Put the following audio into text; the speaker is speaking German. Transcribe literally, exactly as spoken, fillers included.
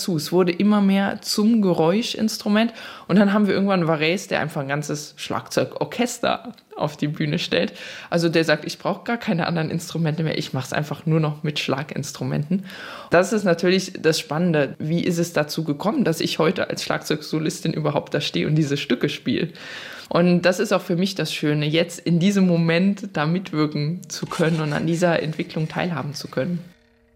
dazu. Es wurde immer mehr zum Geräuschinstrument. Und dann haben wir irgendwann Varese, der einfach ein ganzes Schlagzeugorchester auf die Bühne stellt. Also der sagt, ich brauche gar keine anderen Instrumente mehr. Ich mache es einfach nur noch mit Schlaginstrumenten. Das ist natürlich das Spannende. Wie ist es dazu gekommen, dass ich heute als Schlagzeugsolistin überhaupt da stehe und diese Stücke spiele? Und das ist auch für mich das Schöne, jetzt in diesem Moment da mitwirken zu können und an dieser Entwicklung teilhaben zu können.